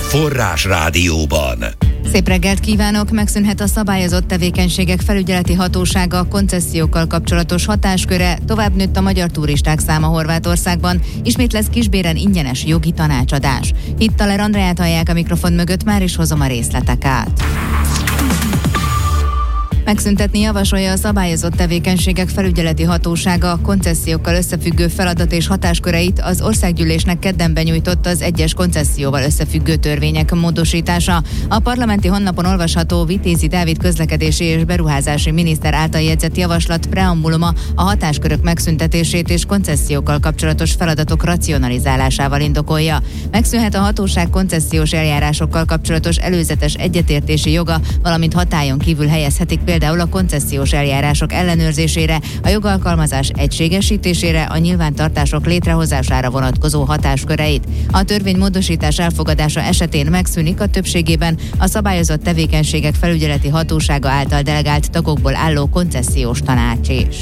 Forrás Rádióban. Szép reggelt kívánok! Megszűnhet a szabályozott tevékenységek felügyeleti hatósága koncesziókkal kapcsolatos hatásköre, tovább nőtt a magyar turisták száma Horvátországban, ismét lesz kisbéren ingyenes jogi tanácsadás. Hittaler Andreát hallják a mikrofon mögött, már is hozom a részletek át. Megszüntetni javasolja a szabályozott tevékenységek felügyeleti hatósága koncesziókkal összefüggő feladat és hatásköreit az országgyűlésnek kedden benyújtott az egyes koncesszióval összefüggő törvények módosítása. A parlamenti honlapon olvasható Vitézi Dávid közlekedési és beruházási miniszter által jegyzett javaslat preambuluma a hatáskörök megszüntetését és koncesziókkal kapcsolatos feladatok racionalizálásával indokolja. Megszűnhet a hatóság koncesziós eljárásokkal kapcsolatos előzetes egyetértési joga, valamint hatályon kívül helyezhetik például a koncesziós eljárások ellenőrzésére, a jogalkalmazás egységesítésére, a nyilvántartások létrehozására vonatkozó hatásköreit. A törvénymódosítás elfogadása esetén megszűnik a többségében a szabályozott tevékenységek felügyeleti hatósága által delegált tagokból álló koncesziós tanács is.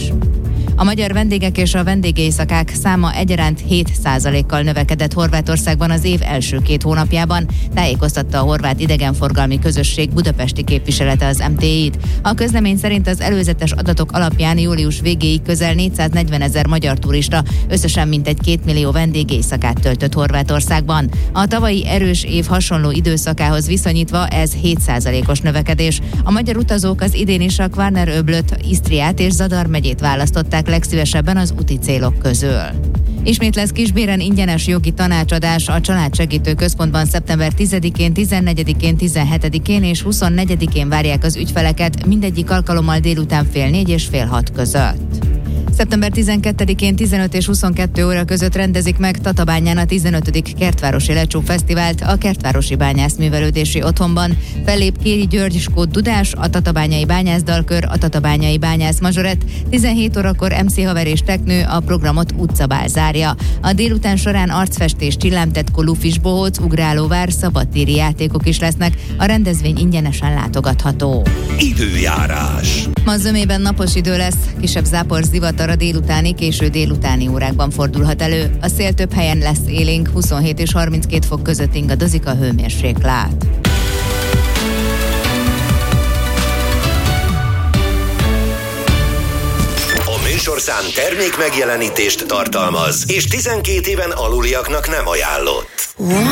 A magyar vendégek és a vendégészakák száma egyaránt 7%-kal növekedett Horvátországban az év első 2 hónapjában, tájékoztatta a Horvát Idegenforgalmi Közösség budapesti képviselete az MTI-t. A közlemény szerint az előzetes adatok alapján július végéig közel 440 000 magyar turista összesen mintegy 2 millió vendégészakát töltött Horvátországban. A tavalyi erős év hasonló időszakához viszonyítva ez 7%-os növekedés. A magyar utazók az idén is a Kvarner-Öblöt, Isztriát és Zadar megyét választották legszívesebben az úti célok közül. Ismét lesz kisbéren ingyenes jogi tanácsadás a Családsegítő Központban szeptember 10-én, 14-én, 17-én és 24-én várják az ügyfeleket, mindegyik alkalommal délután 5:30 és 5:30 között. Szeptember 12-én 15 és 22 óra között rendezik meg Tatabányán a 15. Kertvárosi Lecsó Fesztivált a Kertvárosi Bányászművelődési Otthonban. Fellép Kéri György Skót Dudás, a Tatabányai Bányászdalkör, a Tatabányai Bányász Mazsorett, 17 órakor MC Haver és Teknő a programot utcabál zárja. A délután során arcfestés, csillámtetkó, lufis, bohóc, ugrálóvár, szabadtéri játékok is lesznek, a rendezvény ingyenesen látogatható. Időjárás. Ma zömében napos idő lesz, kisebb zápor zivatar a délutáni, késő délutáni órákban fordulhat elő. A szél több helyen lesz élénk, 27 és 32 fok között ingadozik a hőmérséklet. A műsorszám termék megjelenítést tartalmaz, és 12 éven aluliaknak nem ajánlott.